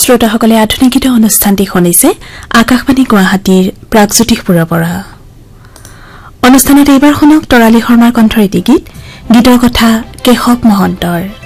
শ্ৰোতাসকলে আধুনিক গীত অনুষ্ঠানটি শুনিছে আকাশবাণী গুৱাহাটীৰ প্ৰাগজ্যোতিষপুৰৰ পৰা। অনুষ্ঠানত এইবাৰ শুনক তৰালী শৰ্মাৰ কণ্ঠৰে গীতৰ কথা কেশৱ মহন্তৰ।